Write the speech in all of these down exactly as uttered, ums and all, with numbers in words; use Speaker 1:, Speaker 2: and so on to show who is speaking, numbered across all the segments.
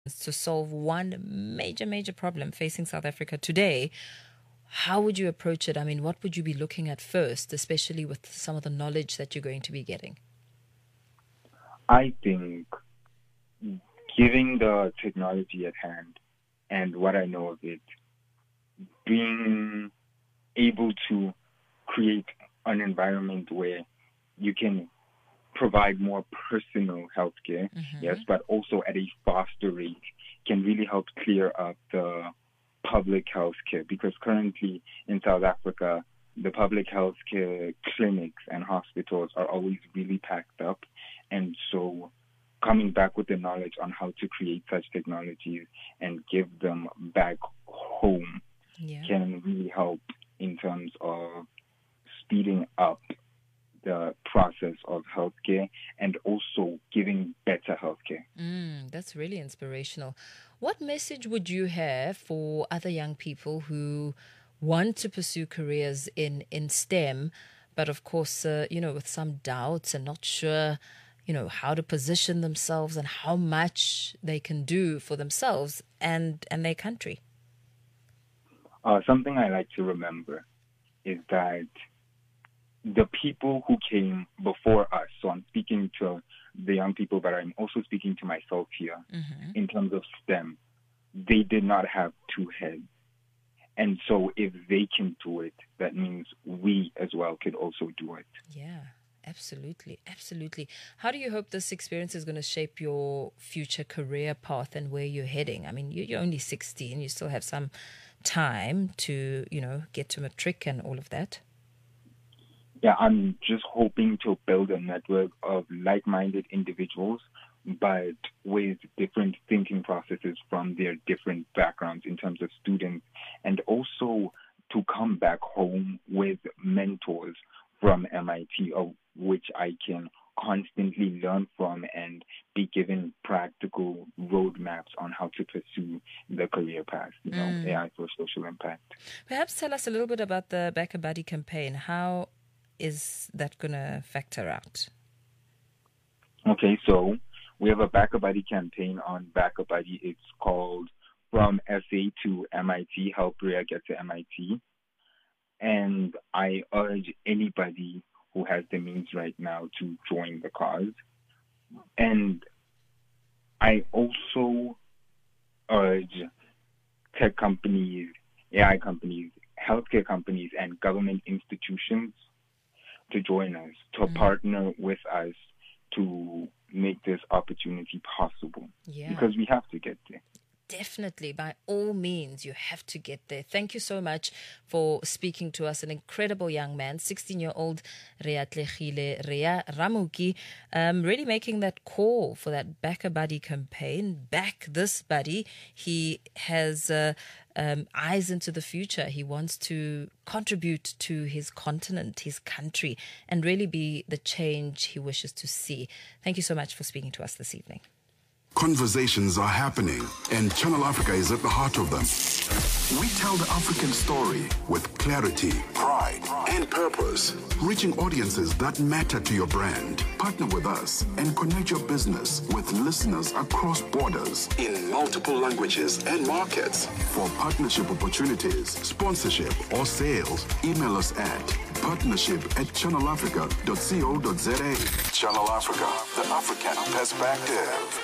Speaker 1: to solve one major, major problem facing South Africa today, how would you approach it? I mean, what would you be looking at first, especially with some of the knowledge that you're going to be getting?
Speaker 2: I think given the technology at hand and what I know of it, being able to create an environment where you can provide more personal healthcare, mm-hmm. yes, but also at a faster rate, can really help clear up the public healthcare. Because currently in South Africa, the public healthcare clinics and hospitals are always really packed up. And so coming back with the knowledge on how to create such technologies and give them back home yeah. can really help in terms of speeding up the process of healthcare and also giving better healthcare.
Speaker 1: Mm, that's really inspirational. What message would you have for other young people who want to pursue careers in, in STEM, but of course, uh, you know, with some doubts and not sure, you know, how to position themselves and how much they can do for themselves and, and their country?
Speaker 2: Uh, something I like to remember is that the people who came before us, so I'm speaking to the young people, but I'm also speaking to myself here mm-hmm. in terms of STEM, they did not have two heads. And so if they can do it, that means we as well could also do it.
Speaker 1: Yeah, absolutely. Absolutely. How do you hope this experience is going to shape your future career path and where you're heading? I mean, you're only sixteen. You still have some time to, you know, get to matric and all of that.
Speaker 2: Yeah, I'm just hoping to build a network of like-minded individuals, but with different thinking processes from their different backgrounds in terms of students, and also to come back home with mentors from M I T, of which I can constantly learn from and be given practical roadmaps on how to pursue the career path, you know, mm. A I for social impact.
Speaker 1: Perhaps tell us a little bit about the BackaBuddy campaign. How is that going to factor out?
Speaker 2: Okay, so we have a BackaBuddy campaign on BackaBuddy. It's called From S A to M I T, Help Ria Get to M I T. And I urge anybody who has the means right now to join the cause. And I also urge tech companies, A I companies, healthcare companies, and government institutions to join us, to mm. partner with us to make this opportunity possible.
Speaker 1: Yeah.
Speaker 2: Because we have to get there.
Speaker 1: Definitely. By all means, you have to get there. Thank you so much for speaking to us. An incredible young man, sixteen-year-old Reatlegile Rea Ramuki, um, really making that call for that BackaBuddy campaign. Back this buddy. He has uh, um, eyes into the future. He wants to contribute to his continent, his country, and really be the change he wishes to see. Thank you so much for speaking to us this evening.
Speaker 3: Conversations are happening, and Channel Africa is at the heart of them. We tell the African story with clarity, pride, and purpose, reaching audiences that matter to your brand. Partner with us and connect your business with listeners across borders in multiple languages and markets. For partnership opportunities, sponsorship, or sales, email us at partnership at channel africa dot co dot za. Channel Africa, the African perspective.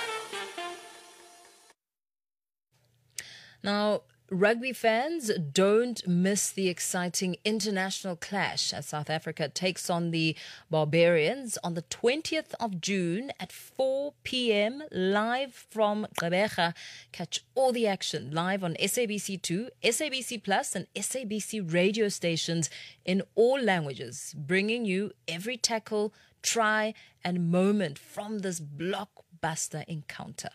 Speaker 1: Now, rugby fans, don't miss the exciting international clash as South Africa takes on the Barbarians on the twentieth of June at four p.m. live from Gqeberha. Catch all the action live on S A B C two, S A B C Plus and S A B C radio stations in all languages, bringing you every tackle, try and moment from this blockbuster encounter.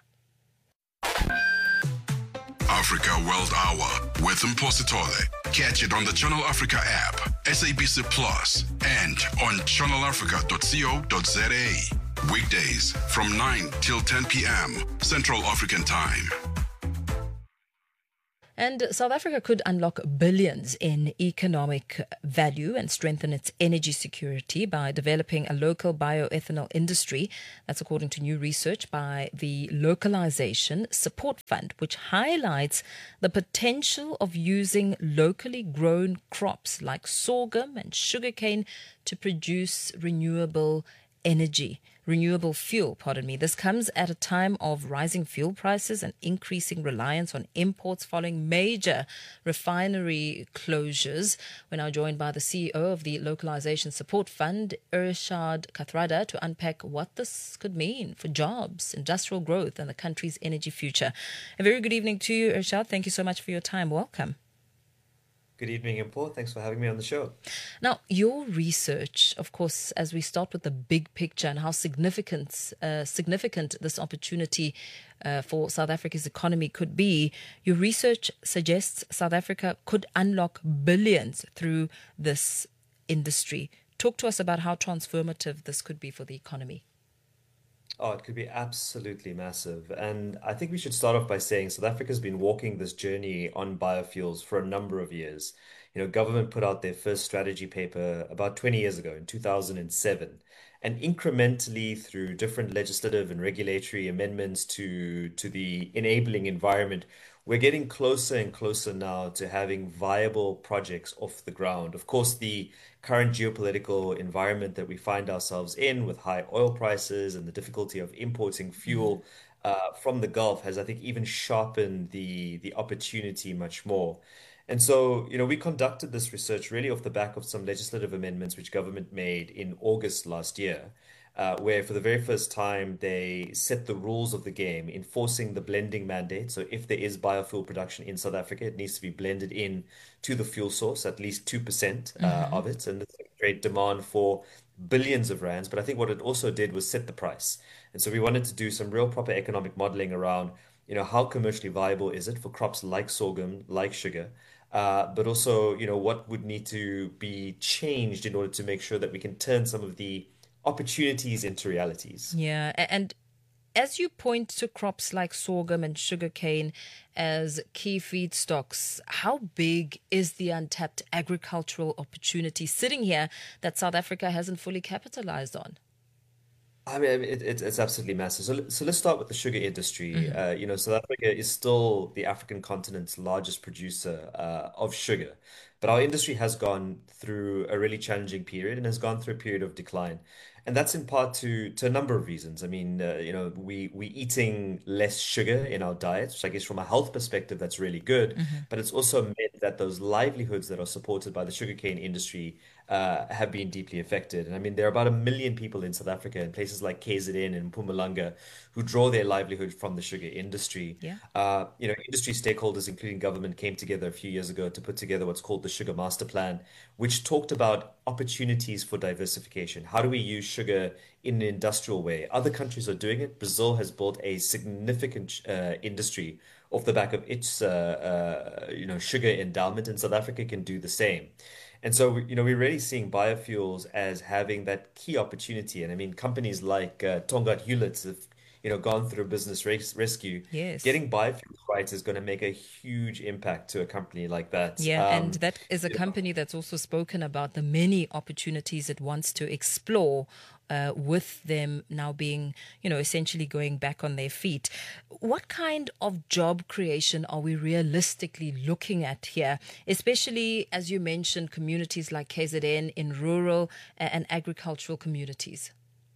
Speaker 3: Africa World Hour with Mpositole. Catch it on the Channel Africa app, S A B C Plus, and on channel africa dot co dot za. Weekdays from nine till ten p.m. Central African Time.
Speaker 1: And South Africa could unlock billions in economic value and strengthen its energy security by developing a local bioethanol industry. That's according to new research by the Localization Support Fund, which highlights the potential of using locally grown crops like sorghum and sugarcane to produce renewable energy. Renewable fuel, pardon me. This comes at a time of rising fuel prices and increasing reliance on imports following major refinery closures. We're now joined by the C E O of the Localization Support Fund, Irshad Kathrada, to unpack what this could mean for jobs, industrial growth, and the country's energy future. A very good evening to you, Irshad. Thank you so much for your time. Welcome.
Speaker 4: Good evening, Import. Thanks for having me on the show.
Speaker 1: Now, your research, of course, as we start with the big picture and how significant, uh, significant this opportunity uh, for South Africa's economy could be, your research suggests South Africa could unlock billions through this industry. Talk to us about how transformative this could be for the economy.
Speaker 4: Oh, it could be absolutely massive. And I think we should start off by saying South Africa's been walking this journey on biofuels for a number of years. You know, government put out their first strategy paper about twenty years ago in two thousand seven. And incrementally through different legislative and regulatory amendments to, to the enabling environment, we're getting closer and closer now to having viable projects off the ground. Of course, the current geopolitical environment that we find ourselves in with high oil prices and the difficulty of importing fuel uh, from the Gulf has, I think, even sharpened the, the opportunity much more. And so, you know, we conducted this research really off the back of some legislative amendments which government made in August last year, uh, where for the very first time they set the rules of the game, enforcing the blending mandate. So if there is biofuel production in South Africa, it needs to be blended in to the fuel source, at least two percent uh, mm-hmm. of it. And there's a great demand for billions of rands. But I think what it also did was set the price. And so we wanted to do some real proper economic modeling around, you know, how commercially viable is it for crops like sorghum, like sugar, uh, but also, you know, what would need to be changed in order to make sure that we can turn some of the opportunities into realities.
Speaker 1: Yeah, and as you point to crops like sorghum and sugarcane as key feedstocks, how big is the untapped agricultural opportunity sitting here that South Africa hasn't fully capitalized on?
Speaker 4: I mean, it, it, it's absolutely massive. So, so let's start with the sugar industry. Mm-hmm. Uh, you know, South Africa is still the African continent's largest producer uh, of sugar, but our industry has gone through a really challenging period and has gone through a period of decline. And that's in part to to a number of reasons. I mean, uh, you know, we we eating less sugar in our diets, which I guess from a health perspective, that's really good. Mm-hmm. But it's also meant that those livelihoods that are supported by the sugarcane industry uh, have been deeply affected. And I mean, there are about a million people in South Africa in places like K Z N and Mpumalanga who draw their livelihood from the sugar industry.
Speaker 1: Yeah.
Speaker 4: Uh, you know, industry stakeholders, including government, came together a few years ago to put together what's called the Sugar Master Plan, which talked about opportunities for diversification. How do we use sugar in an industrial way? Other countries are doing it. Brazil has built a significant uh, industry off the back of its uh, uh, you know, sugar endowment, and South Africa can do the same. And so, you know, we're really seeing biofuels as having that key opportunity. And I mean, companies like uh, Tongaat Hewlett have, you know, gone through a business res- rescue.
Speaker 1: Yes.
Speaker 4: Getting biofuels right is going to make a huge impact to a company like that.
Speaker 1: Yeah, um, and that is a company that's also spoken about the many opportunities it wants to explore uh, with them now being, you know, essentially going back on their feet. What kind of job creation are we realistically looking at here, especially, as you mentioned, communities like K Z N in rural and agricultural communities?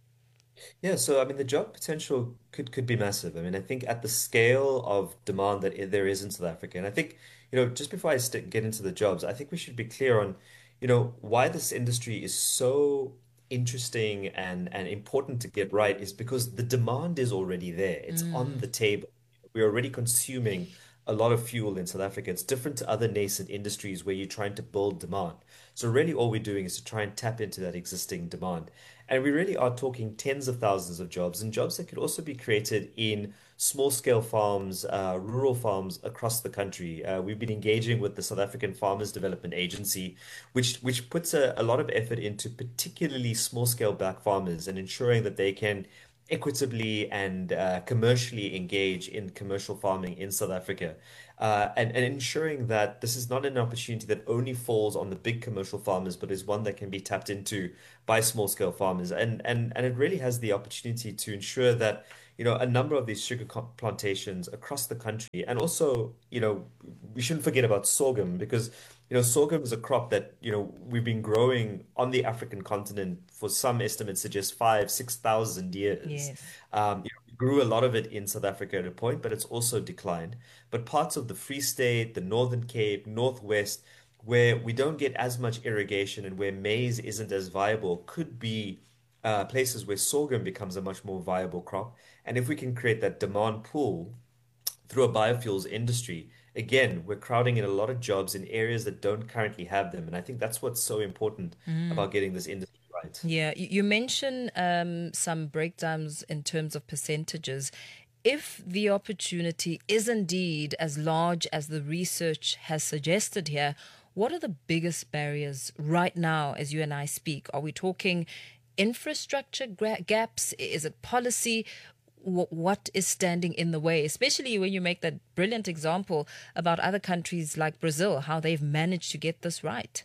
Speaker 4: Yeah, so I mean, the job potential could could be massive. I mean, I think at the scale of demand that i- there is in South Africa, and I think, you know, just before I st get into the jobs, I think we should be clear on, you know, why this industry is so interesting and and important to get right is because the demand is already there. It's on the table. We're already consuming a lot of fuel in South Africa. It's different to other nascent industries where you're trying to build demand. So really all we're doing is to try and tap into that existing demand. And we really are talking tens of thousands of jobs, and jobs that could also be created in small scale farms, uh, rural farms across the country. Uh, we've been engaging with the South African Farmers Development Agency, which which puts a, a lot of effort into particularly small scale black farmers and ensuring that they can equitably and uh, commercially engage in commercial farming in South Africa, uh, and, and ensuring that this is not an opportunity that only falls on the big commercial farmers, but is one that can be tapped into by small scale farmers. And, and, and it really has the opportunity to ensure that, you know, a number of these sugar plantations across the country, and also, you know, we shouldn't forget about sorghum because, you know, sorghum is a crop that, you know, we've been growing on the African continent for some estimates suggest five, six thousand years.
Speaker 1: Yes.
Speaker 4: Um, you know, we grew a lot of it in South Africa at a point, but it's also declined. But parts of the Free State, the Northern Cape, Northwest, where we don't get as much irrigation and where maize isn't as viable, could be uh, places where sorghum becomes a much more viable crop. And if we can create that demand pool through a biofuels industry, again, we're crowding in a lot of jobs in areas that don't currently have them. And I think that's what's so important about getting this industry right.
Speaker 1: Yeah, you you mentioned um, some breakdowns in terms of percentages. If the opportunity is indeed as large as the research has suggested here, what are the biggest barriers right now as you and I speak? Are we talking infrastructure gra- gaps? Is it policy? Wh- What is standing in the way, especially when you make that brilliant example about other countries like Brazil, how they've managed to get this right?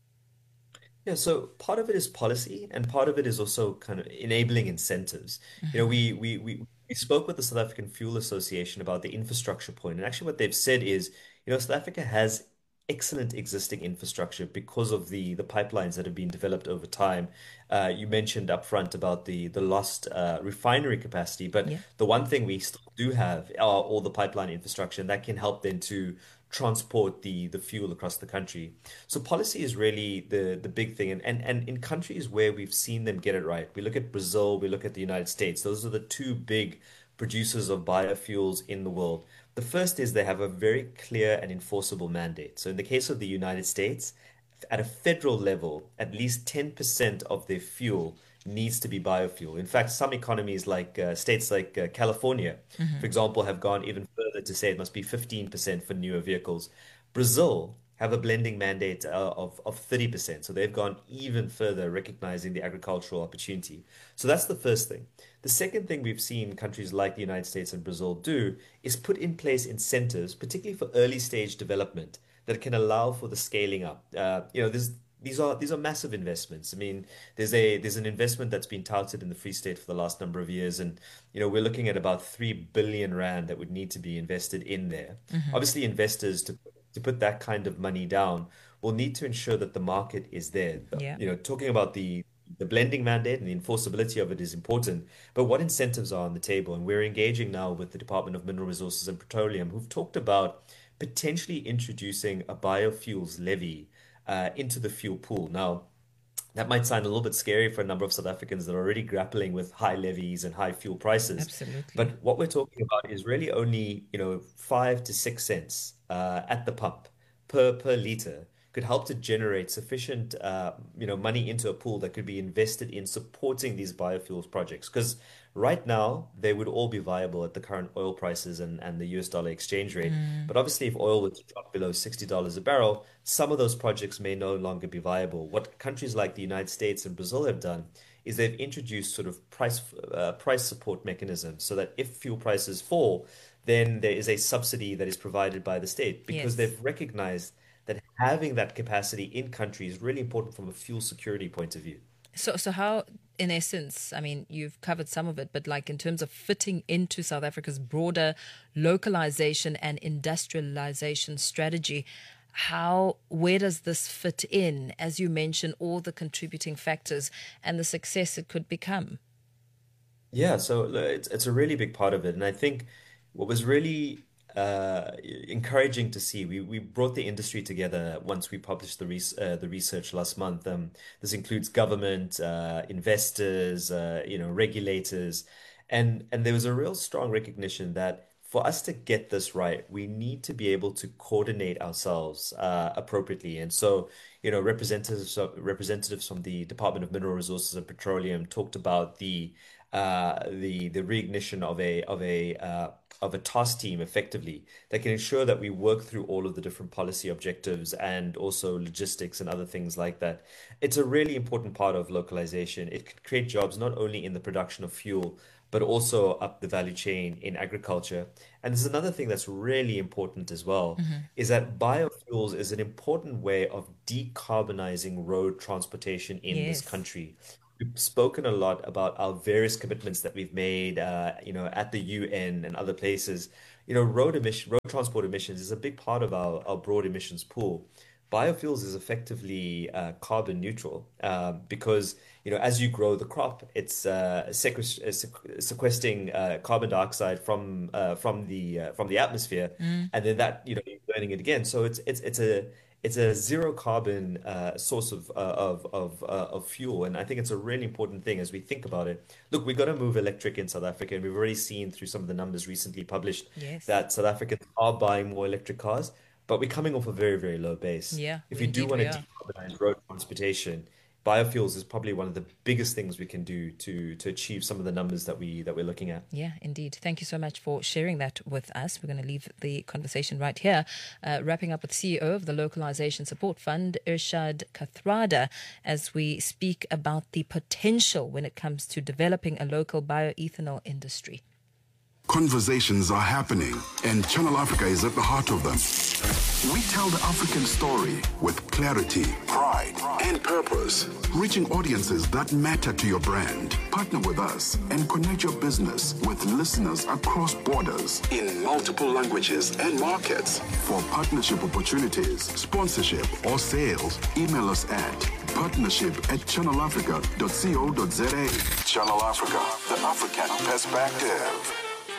Speaker 4: Yeah, so part of it is policy, and part of it is also kind of enabling incentives. You know, we we we we spoke with the South African Fuel Association about the infrastructure point, and actually what they've said is, you know, South Africa has excellent existing infrastructure because of the the pipelines that have been developed over time. Uh, you mentioned upfront about the the lost uh, refinery capacity, but
Speaker 1: Yeah.
Speaker 4: the one thing we still do have are all the pipeline infrastructure, and that can help then to transport the the fuel across the country. So policy is really the the big thing, and and and in countries where we've seen them get it right, we look at Brazil, we look at the United States. Those are the two big producers of biofuels in the world. The first is they have a very clear and enforceable mandate. So in the case of the United States, at a federal level, at least ten percent of their fuel needs to be biofuel. In fact, some economies like uh, states like uh, California, for example, have gone even further to say it must be fifteen percent for newer vehicles. Brazil have a blending mandate uh, of, of thirty percent. So they've gone even further, recognizing the agricultural opportunity. So that's the first thing. The second thing we've seen countries like the United States and Brazil do is put in place incentives, particularly for early stage development, that can allow for the scaling up. Uh, you know, there's these are these are massive investments. I mean, there's a there's an investment that's been touted in the Free State for the last number of years, and you know we're looking at about three billion rand that would need to be invested in there. Obviously, investors to to put that kind of money down will need to ensure that the market is there.
Speaker 1: Yeah.
Speaker 4: You know, talking about the the blending mandate and the enforceability of it is important, but what incentives are on the table? And we're engaging now with the Department of Mineral Resources and Petroleum, who've talked about potentially introducing a biofuels levy uh, into the fuel pool. Now, that might sound a little bit scary for a number of South Africans that are already grappling with high levies and high fuel prices.
Speaker 1: Absolutely.
Speaker 4: But what we're talking about is really only, you know, five to six cents uh, at the pump per per liter could help to generate sufficient, uh, you know, money into a pool that could be invested in supporting these biofuels projects. Because right now, they would all be viable at the current oil prices and, and the U S dollar exchange rate. But obviously, if oil were to drop below sixty dollars a barrel, some of those projects may no longer be viable. What countries like the United States and Brazil have done is they've introduced sort of price uh, price support mechanisms so that if fuel prices fall, then there is a subsidy that is provided by the state because
Speaker 1: Yes.
Speaker 4: they've recognized that having that capacity in country is really important from a fuel security point of view.
Speaker 1: So, so how, in essence, I mean, you've covered some of it, but like in terms of fitting into South Africa's broader localization and industrialization strategy, how, where does this fit in? As you mentioned, all the contributing factors and the success it could become.
Speaker 4: Yeah, so uh, it's it's a really big part of it, and I think what was really uh, encouraging to see, we we brought the industry together once we published the res uh, the research last month. Um, this includes government, uh, investors, uh, you know, regulators, and and there was a real strong recognition that for us to get this right, we need to be able to coordinate ourselves uh, appropriately. And so, you know, representatives of, representatives from the Department of Mineral Resources and Petroleum talked about the uh, the the reignition of a of a uh, of a task team effectively that can ensure that we work through all of the different policy objectives and also logistics and other things like that. It's a really important part of localization. It can create jobs not only in the production of fuel, but also up the value chain in agriculture. And there's another thing that's really important as well, is that biofuels is an important way of decarbonizing road transportation in this
Speaker 1: Yes.
Speaker 4: country. We've spoken a lot about our various commitments that we've made, uh, you know, at the U N and other places. You know, road emission, road transport emissions is a big part of our, our broad emissions pool. Biofuels is effectively uh, carbon neutral uh, because, you know, as you grow the crop, it's uh, sequest- uh, sequ- sequestering uh, carbon dioxide from uh, from the uh, from the atmosphere, and then that, you know, you're burning it again. So it's it's it's a it's a zero carbon uh, source of uh, of of uh, of fuel, and I think it's a really important thing as we think about it. Look, we've got to move electric in South Africa, and we've already seen through some of the numbers recently published
Speaker 1: Yes.
Speaker 4: that South Africans are buying more electric cars, but we're coming off a very, very low base.
Speaker 1: Yeah,
Speaker 4: If
Speaker 1: we,
Speaker 4: we do
Speaker 1: indeed
Speaker 4: want
Speaker 1: we
Speaker 4: to
Speaker 1: are.
Speaker 4: decarbonize road transportation, biofuels is probably one of the biggest things we can do to to achieve some of the numbers that we that we're looking at.
Speaker 1: Yeah, indeed. Thank you so much for sharing that with us. We're going to leave the conversation right here. Uh, wrapping up with C E O of the Localization Support Fund, Irshad Kathrada, as we speak about the potential when it comes to developing a local bioethanol industry.
Speaker 3: Conversations are happening, and Channel Africa is at the heart of them. We tell the African story with clarity, pride, and purpose, reaching audiences that matter to your brand. Partner with us and connect your business with listeners across borders in multiple languages and markets. For partnership opportunities, sponsorship, or sales, email us at partnership at channel africa dot co dot za. Channel Africa, the African perspective.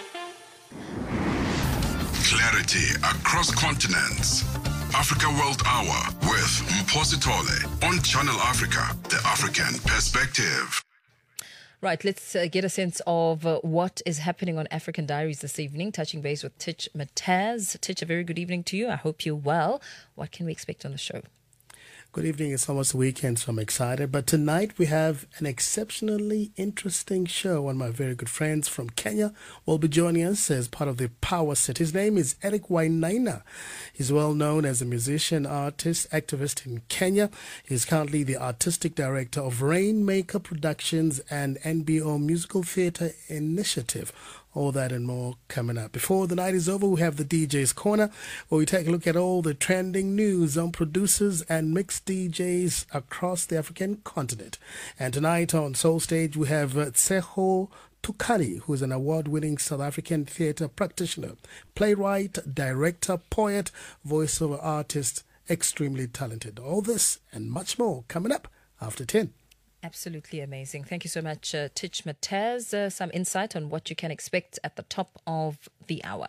Speaker 3: Clarity across continents. Africa World Hour with Mposi Tole on Channel Africa, the African perspective.
Speaker 1: Right, let's uh, get a sense of uh, what is happening on African Diaries this evening, touching base with Titch Mataz. Titch, a very good evening to you. I hope you're well. What can we expect on the show?
Speaker 5: Good evening. It's almost the weekend, so I'm excited. But tonight we have an exceptionally interesting show. One of my very good friends from Kenya will be joining us as part of the Power Set. His name is Eric Wainaina. He's well known as a musician, artist, activist in Kenya. He's currently the artistic director of Rainmaker Productions and N B O Musical Theatre Initiative. All that and more coming up. Before the night is over, we have the D J's Corner, where we take a look at all the trending news on producers and mixed D Js across the African continent. And tonight on Soul Stage, we have uh, Tseho Tukani, who is an award-winning South African theatre practitioner, playwright, director, poet, voiceover artist, extremely talented. All this and much more coming up after ten.
Speaker 1: Absolutely amazing. Thank you so much, uh, Titch Mataz. Uh, some insight on what you can expect at the top of the hour.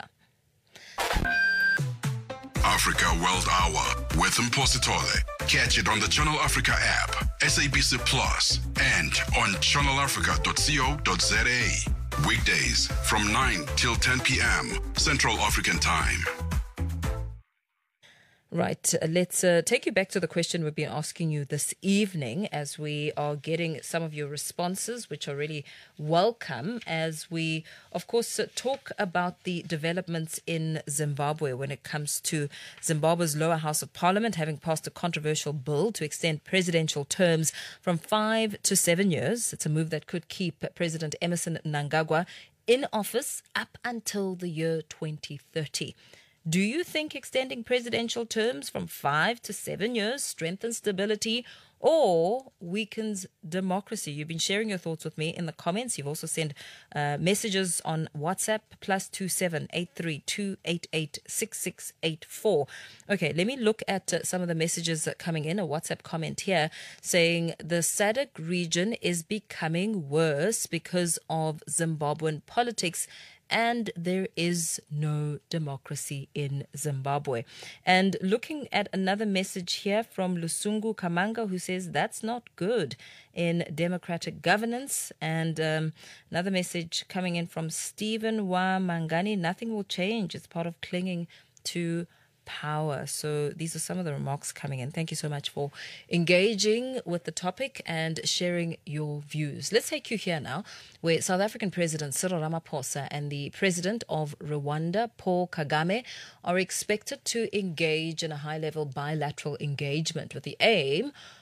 Speaker 3: Africa World Hour with Mposi Tole. Catch it on the Channel Africa app, S A B C Plus, and on channel africa dot co dot za. Weekdays from nine till ten p.m. Central African Time.
Speaker 1: Right, uh, let's uh, take you back to the question we've been asking you this evening as we are getting some of your responses, which are really welcome, as we, of course, uh, talk about the developments in Zimbabwe when it comes to Zimbabwe's lower house of parliament having passed a controversial bill to extend presidential terms from five to seven years. It's a move that could keep President Emmerson Mnangagwa in office up until the year twenty thirty. Do you think extending presidential terms from five to seven years strengthens stability or weakens democracy? You've been sharing your thoughts with me in the comments. You've also sent uh, messages on WhatsApp, plus two seven eight three two eight eight six six eight four. Okay, let me look at uh, some of the messages that are coming in. A WhatsApp comment here saying the S A D C region is becoming worse because of Zimbabwean politics, and there is no democracy in Zimbabwe. And looking at another message here from Lusungu Kamanga, who says that's not good in democratic governance. And um, another message coming in from Stephen Wa Mangani, nothing will change. It's part of clinging to power. So these are some of the remarks coming in. Thank you so much for engaging with the topic and sharing your views. Let's take you here now, where South African President Cyril Ramaphosa and the President of Rwanda, Paul Kagame, are expected to engage in a high-level bilateral engagement with the aim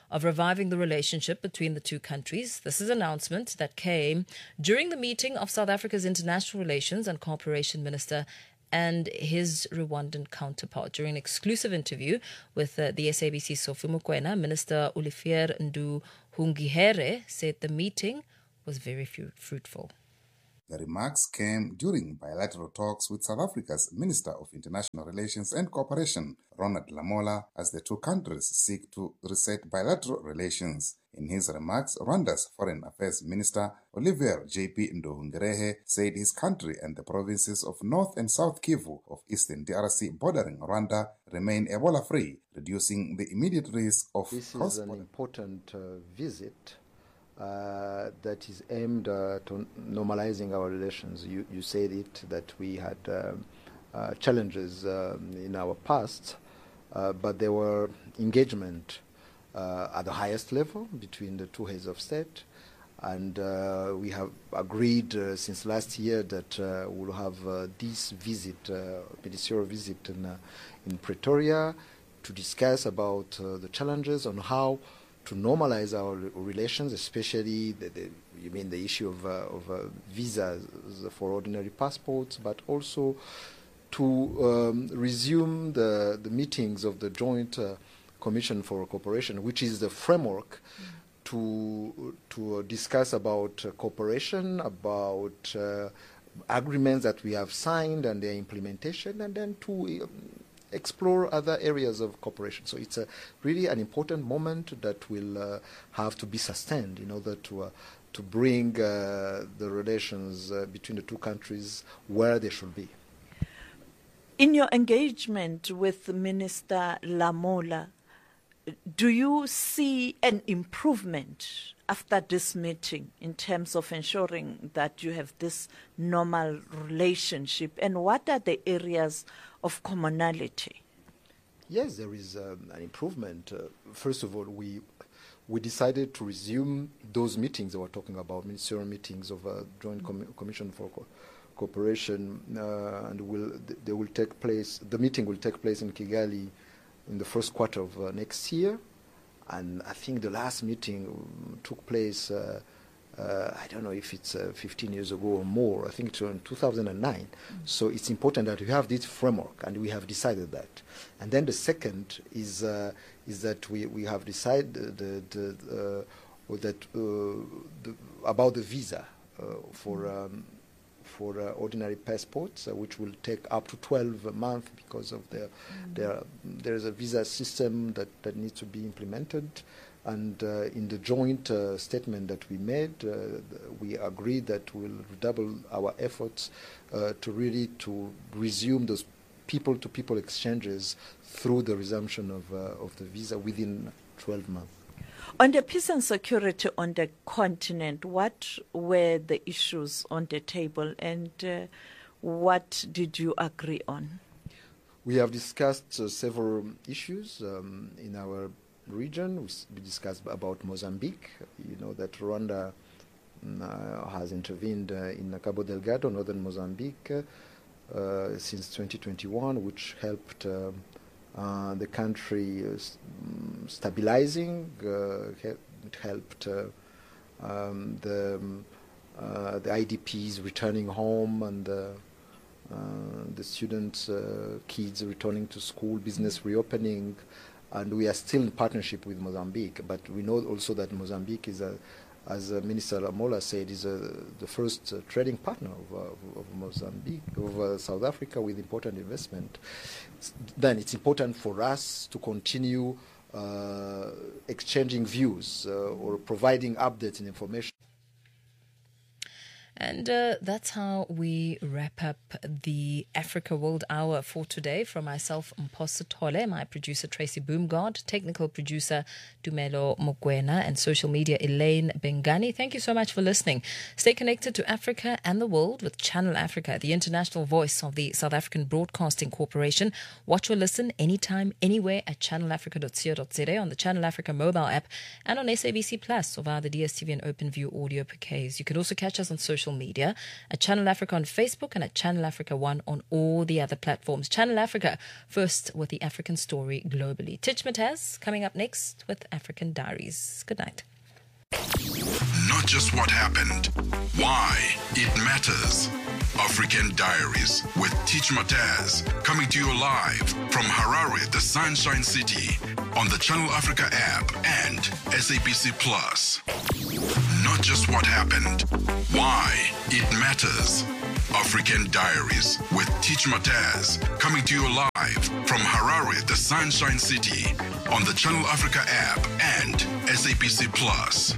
Speaker 1: of reviving the relationship between the two countries. This is an announcement that came during the meeting of South Africa's International Relations and Cooperation Minister and his Rwandan counterpart. During an exclusive interview with uh, the S A B C Sophie Mokoena, Minister Olivier Nduhungihere said the meeting was very fruitful.
Speaker 6: The remarks came during bilateral talks with South Africa's Minister of International Relations and Cooperation, Ronald Lamola, as the two countries seek to reset bilateral relations. In his remarks, Rwanda's Foreign Affairs Minister, Olivier J P Nduhungirehe, said his country and the provinces of North and South Kivu of Eastern D R C bordering Rwanda remain Ebola-free, reducing the immediate risk of
Speaker 7: This is an important uh, visit Uh, that is aimed uh, to normalizing our relations. You, you said it, that we had uh, uh, challenges um, in our past, uh, but there were engagement uh, at the highest level between the two heads of state, and uh, we have agreed uh, since last year that uh, we'll have uh, this visit, uh, ministerial visit in, uh, in Pretoria, to discuss about uh, the challenges on how to normalize our relations, especially the, the, you mean the issue of, uh, of uh, visas for ordinary passports, but also to um, resume the, the meetings of the Joint uh, Commission for Cooperation, which is the framework mm-hmm. to to uh, discuss about uh, cooperation, about uh, agreements that we have signed and their implementation, and then to um, explore other areas of cooperation. So it's a really an important moment that will uh, have to be sustained in order to uh, to bring uh, the relations uh, between the two countries where they should be.
Speaker 8: In your engagement with Minister Lamola, do you see an improvement after this meeting in terms of ensuring that you have this normal relationship? And what are the areas of commonality?
Speaker 7: Yes, there is um, an improvement. Uh, first of all, we we decided to resume those meetings that we're talking about, ministerial meetings of a Joint Com Commission for Co Cooperation, uh, and will they will take place. The meeting will take place in Kigali in the first quarter of uh, next year, and I think the last meeting took place. Uh, Uh, I don't know if it's uh, fifteen years ago or more. I think it's in two thousand nine. Mm-hmm. So it's important that we have this framework, and we have decided that. And then the second is uh, is that we, we have decided the, the, uh, that uh, the, about the visa uh, for um, for uh, ordinary passports, uh, which will take up to twelve months because of the mm-hmm. there there is a visa system that, that needs to be implemented. And uh, in the joint uh, statement that we made, uh, we agreed that we'll redouble our efforts uh, to really to resume those people-to-people exchanges through the resumption of, uh, of the visa within twelve months.
Speaker 8: On the peace and security on the continent, what were the issues on the table, and uh, what did you agree on?
Speaker 7: We have discussed uh, several issues um, in our region. We discussed about Mozambique. You know that Rwanda uh, has intervened uh, in Cabo Delgado, northern Mozambique, uh, since twenty twenty-one, which helped uh, uh, the country uh, stabilizing. Uh, it helped uh, um, the, uh, the I D Ps returning home, and uh, uh, the students, uh, kids returning to school, business reopening. And we are still in partnership with Mozambique, but we know also that Mozambique is, a, as Minister Lamola said, is a, the first uh, trading partner of, uh, of Mozambique, of uh, South Africa, with important investment. Then it's important for us to continue uh, exchanging views uh, or providing updates and information.
Speaker 1: And uh, that's how we wrap up the Africa World Hour for today. From myself, Mphosa Thole, my producer Tracy Boomgard, technical producer Dumelo Mokoena, and social media Elaine Bengani. Thank you so much for listening. Stay connected to Africa and the world with Channel Africa, the international voice of the South African Broadcasting Corporation. Watch or listen anytime, anywhere at channel africa dot co dot za, on the Channel Africa mobile app, and on S A B C Plus or via the D S T V and OpenView audio bouquets. You can also catch us on social social media, at Channel Africa on Facebook and at Channel Africa One on all the other platforms. Channel Africa, first with the African story globally. Titch Mataz coming up next with African Diaries. Good night.
Speaker 3: Not just what happened, why it matters. African Diaries with Titch Mataz, coming to you live from Harare, the Sunshine City, on the Channel Africa app and S A B C Plus. Not just what happened, why it matters. African Diaries with Titch Mataz, coming to you live from Harare, the Sunshine City, on the Channel Africa app and S A B C Plus.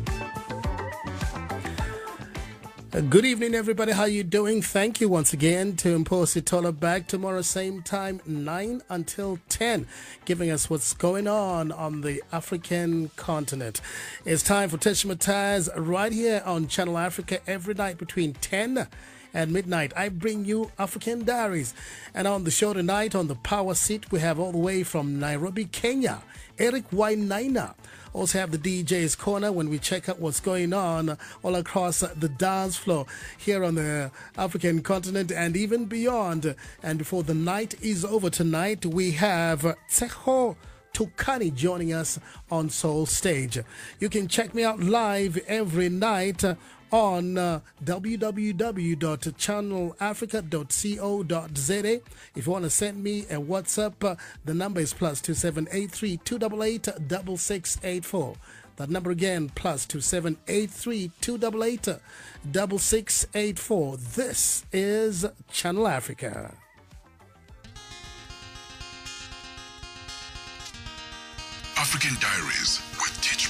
Speaker 5: Good evening, everybody. How you doing? Thank you once again to Mposi Tola. Back tomorrow, same time, nine until ten, giving us what's going on on the African continent. It's time for Titch Mataz right here on Channel Africa every night between ten and midnight. I bring you African Diaries. And on the show tonight, on the power seat, we have all the way from Nairobi, Kenya, Eric Wainaina. Also have the D J's Corner when we check out what's going on all across the dance floor here on the African continent and even beyond. And before the night is over tonight, we have Tseho Tukani joining us on Soul Stage. You can check me out live every night on uh, w w w dot channel africa dot co dot z a. If you want to send me a WhatsApp, uh, the number is plus two seven eight three two eight eight six six eight four. That number again, plus two seven eight three two eight eight six six eight four. This is Channel Africa.
Speaker 3: African Diaries with Titch